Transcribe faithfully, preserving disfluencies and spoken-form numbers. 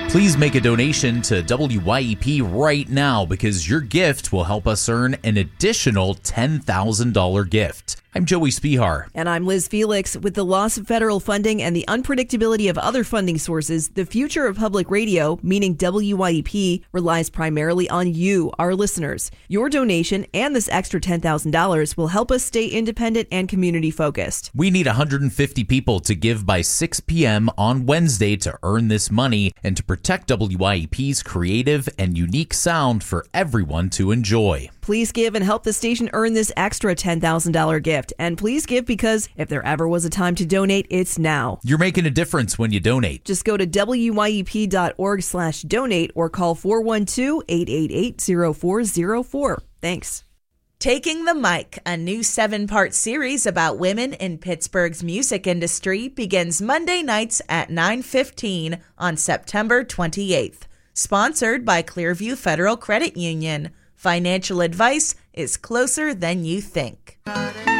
Please make a donation to W Y E P right now because your gift will help us earn an additional ten thousand dollars gift. I'm Joey Spihar. And I'm Liz Felix. With the loss of federal funding and the unpredictability of other funding sources, the future of public radio, meaning W Y E P, relies primarily on you, our listeners. Your donation and this extra ten thousand dollars will help us stay independent and community focused. We need one hundred fifty people to give by six p.m. on Wednesday to earn this money and to protect W Y E P's creative and unique sound for everyone to enjoy. Please give and help the station earn this extra ten thousand dollars gift. And please give because if there ever was a time to donate, it's now. You're making a difference when you donate. Just go to W Y E P dot org slash donate or call four one two, eight eight eight, zero four zero four. Thanks. Taking the Mic, a new seven-part series about women in Pittsburgh's music industry, begins Monday nights at nine fifteen on September twenty-eighth. Sponsored by Clearview Federal Credit Union. Financial advice is closer than you think.